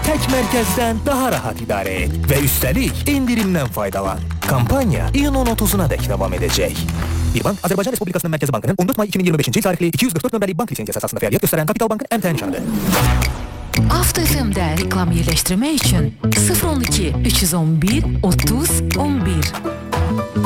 tək mərkəzdən daha rahat idarə et və üstəlik endirimdən faydalan. Kampaniya iyunun 30-una dək davam edəcək. Bir bank Azərbaycan Respublikasının Mərkəzi Bankının 14 may 2025-ci il tarixli 244 nömrəli bank lisenziyası əsasında fəaliyyət göstərən Kapital Bankın MTN nişanıdır. Avto FM-də reklam yerləşdirmək üçün 012 311 30 11